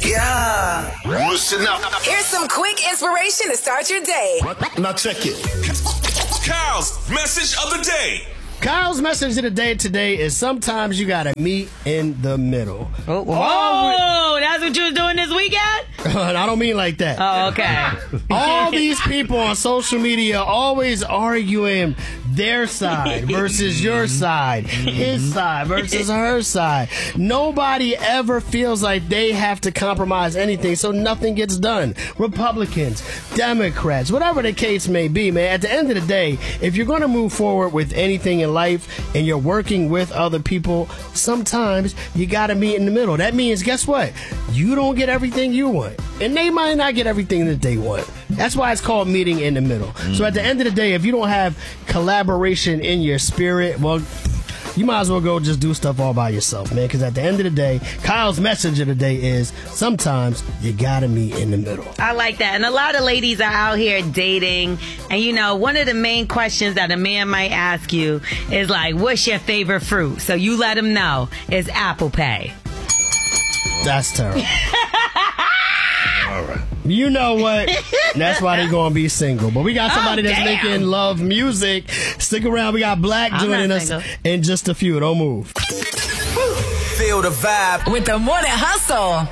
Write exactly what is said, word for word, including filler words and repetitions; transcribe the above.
Yeah. Listen up. Here's some quick inspiration to start your day. Now check it. Kyle's message of the day. Kyle's message of the day today is sometimes you gotta meet in the middle. Oh, oh that's what you was doing this weekend? I don't mean like that. Oh, okay. All these people on social media always arguing their side versus your side, his side versus her side. Nobody ever feels like they have to compromise anything, so nothing gets done. Republicans, Democrats, whatever the case may be, man, at the end of the day, if you're going to move forward with anything in life and you're working with other people, sometimes you got to meet in the middle. That means, guess what? You don't get everything you want, and they might not get everything that they want. That's why it's called meeting in the middle. Mm. So at the end of the day, if you don't have collaboration in your spirit, well, you might as well go just do stuff all by yourself, man. Because at the end of the day, Kyle's message of the day is sometimes you gotta meet in the middle. I like that. And a lot of ladies are out here dating. And, you know, one of the main questions that a man might ask you is like, what's your favorite fruit? So you let him know it's Apple Pay. That's terrible. All right. You know what? That's why they're going to be single. But we got somebody oh, that's damn. making love music. Stick around. We got Black I'm joining us single. in just a few. Don't move. Feel the vibe with the Morning Hustle.